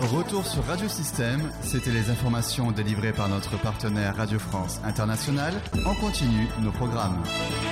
Retour sur Radio Système, c'était les informations délivrées par notre partenaire Radio France Internationale. On continue nos programmes.